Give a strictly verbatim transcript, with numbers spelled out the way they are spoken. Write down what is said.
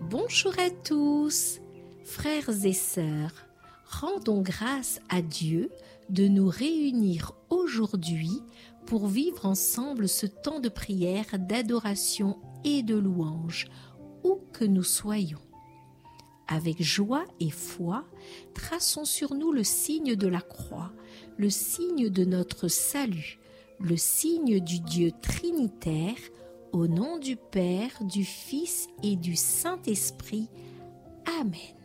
Bonjour à tous, frères et sœurs, rendons grâce à Dieu de nous réunir aujourd'hui pour vivre ensemble ce temps de prière, d'adoration et de louange, où que nous soyons. Avec joie et foi, traçons sur nous le signe de la croix, le signe de notre salut, le signe du Dieu trinitaire, au nom du Père, du Fils et du Saint-Esprit. Amen.